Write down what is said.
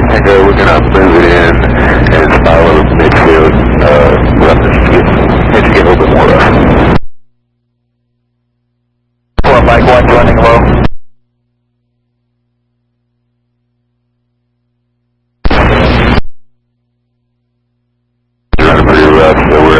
Tango, we're gonna move it in and follow midfield, roughness to get a little bit more rough. Mike 1 running low. Running pretty rough, so we're